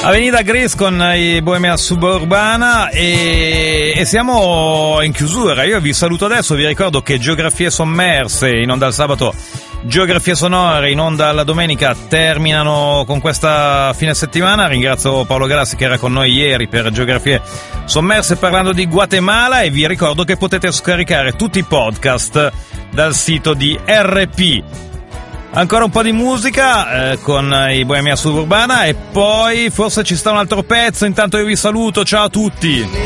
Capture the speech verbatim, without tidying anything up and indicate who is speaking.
Speaker 1: Avenida Gris con i Bohemia Suburbana e, e siamo in chiusura. Io vi saluto adesso, vi ricordo che Geografie Sommerse in onda al sabato, Geografie Sonore in onda la domenica terminano con questa fine settimana. Ringrazio Paolo Galassi che era con noi ieri per Geografie Sommerse parlando di Guatemala e vi ricordo che potete scaricare tutti i podcast dal sito di R P. Ancora un po' di musica eh, con i Bohemia Suburbana e poi forse ci sta un altro pezzo. Intanto io vi saluto, ciao a tutti.